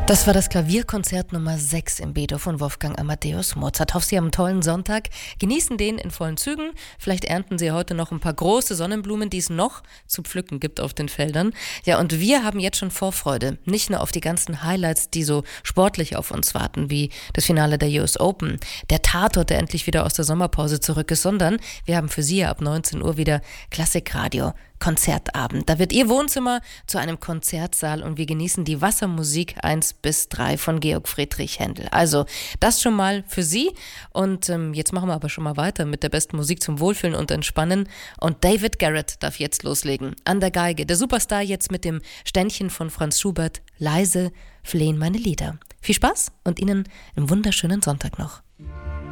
Das war das Klavierkonzert Nummer 6 im B-Dur von Wolfgang Amadeus Mozart. Hoffe, Sie haben einen tollen Sonntag. Genießen den in vollen Zügen. Vielleicht ernten Sie heute noch ein paar große Sonnenblumen, die es noch zu pflücken gibt auf den Feldern. Ja, und wir haben jetzt schon Vorfreude. Nicht nur auf die ganzen Highlights, die so sportlich auf uns warten, wie das Finale der US Open, der Tatort, der endlich wieder aus der Sommerpause zurück ist, sondern wir haben für Sie ab 19 Uhr wieder Klassikradio. Konzertabend. Da wird Ihr Wohnzimmer zu einem Konzertsaal und wir genießen die Wassermusik 1 bis 3 von Georg Friedrich Händel. Also das schon mal für Sie und jetzt machen wir aber schon mal weiter mit der besten Musik zum Wohlfühlen und Entspannen und David Garrett darf jetzt loslegen. An der Geige, der Superstar jetzt mit dem Ständchen von Franz Schubert, leise flehen meine Lieder. Viel Spaß und Ihnen einen wunderschönen Sonntag noch.